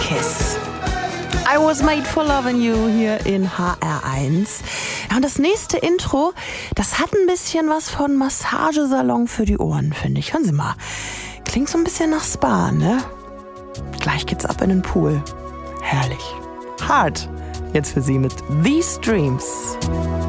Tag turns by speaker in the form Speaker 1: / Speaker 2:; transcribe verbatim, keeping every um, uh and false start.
Speaker 1: Kiss. I was made for loving you hier in H R eins. Ja, und das nächste Intro, das hat ein bisschen was von Massagesalon für die Ohren, finde ich. Hören Sie mal. Klingt so ein bisschen nach Spa, ne? Gleich geht's ab in den Pool. Herrlich. Hart. Jetzt für Sie mit These Dreams.